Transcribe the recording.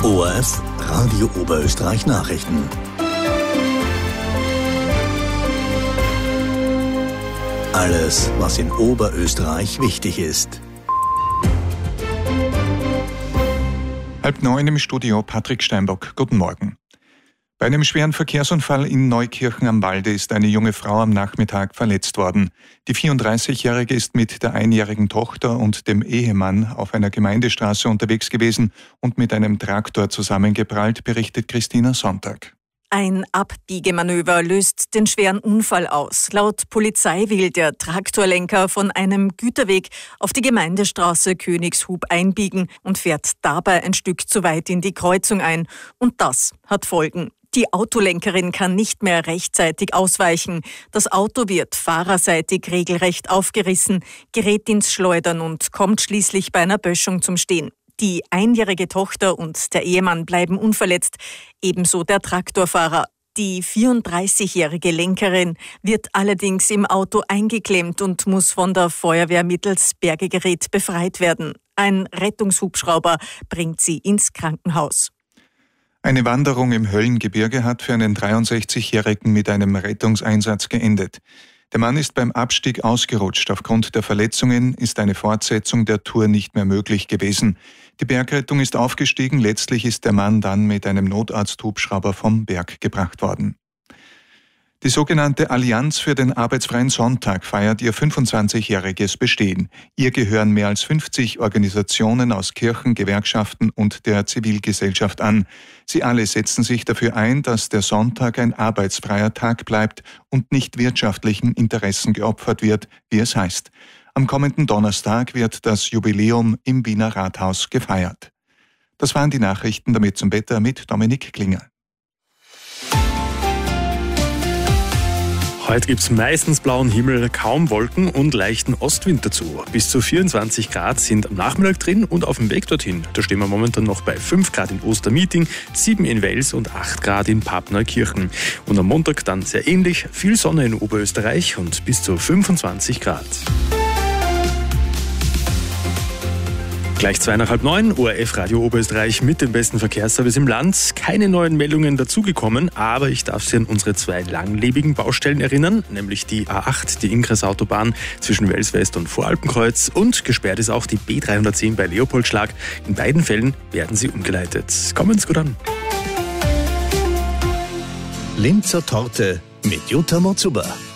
ORF Radio Oberösterreich Nachrichten. Alles, was in Oberösterreich wichtig ist. 8:30 im Studio Patrick Steinbock. Guten Morgen. Bei einem schweren Verkehrsunfall in Neukirchen am Walde ist eine junge Frau am Nachmittag verletzt worden. Die 34-Jährige ist mit der einjährigen Tochter und dem Ehemann auf einer Gemeindestraße unterwegs gewesen und mit einem Traktor zusammengeprallt, berichtet Christina Sonntag. Ein Abbiegemanöver löst den schweren Unfall aus. Laut Polizei will der Traktorlenker von einem Güterweg auf die Gemeindestraße Königshub einbiegen und fährt dabei ein Stück zu weit in die Kreuzung ein. Und das hat Folgen. Die Autolenkerin kann nicht mehr rechtzeitig ausweichen. Das Auto wird fahrerseitig regelrecht aufgerissen, gerät ins Schleudern und kommt schließlich bei einer Böschung zum Stehen. Die einjährige Tochter und der Ehemann bleiben unverletzt, ebenso der Traktorfahrer. Die 34-jährige Lenkerin wird allerdings im Auto eingeklemmt und muss von der Feuerwehr mittels Bergegerät befreit werden. Ein Rettungshubschrauber bringt sie ins Krankenhaus. Eine Wanderung im Höllengebirge hat für einen 63-Jährigen mit einem Rettungseinsatz geendet. Der Mann ist beim Abstieg ausgerutscht. Aufgrund der Verletzungen ist eine Fortsetzung der Tour nicht mehr möglich gewesen. Die Bergrettung ist aufgestiegen. Letztlich ist der Mann dann mit einem Notarzthubschrauber vom Berg gebracht worden. Die sogenannte Allianz für den arbeitsfreien Sonntag feiert ihr 25-jähriges Bestehen. Ihr gehören mehr als 50 Organisationen aus Kirchen, Gewerkschaften und der Zivilgesellschaft an. Sie alle setzen sich dafür ein, dass der Sonntag ein arbeitsfreier Tag bleibt und nicht wirtschaftlichen Interessen geopfert wird, wie es heißt. Am kommenden Donnerstag wird das Jubiläum im Wiener Rathaus gefeiert. Das waren die Nachrichten, damit zum Wetter mit Dominik Klinger. Heute gibt es meistens blauen Himmel, kaum Wolken und leichten Ostwind dazu. Bis zu 24 Grad sind am Nachmittag drin und auf dem Weg dorthin. Da stehen wir momentan noch bei 5 Grad in Ostermeeting, 7 in Wels und 8 Grad in Pappneukirchen. Und am Montag dann sehr ähnlich, viel Sonne in Oberösterreich und bis zu 25 Grad. Gleich 8:30, ORF Radio Oberösterreich mit dem besten Verkehrsservice im Land. Keine neuen Meldungen dazugekommen, aber ich darf Sie an unsere 2 langlebigen Baustellen erinnern, nämlich die A8, die Ingress-Autobahn zwischen Wels West und Voralpenkreuz, und gesperrt ist auch die B310 bei Leopoldschlag. In beiden Fällen werden sie umgeleitet. Kommen's gut an. Linzer Torte mit Jutta Motzuber.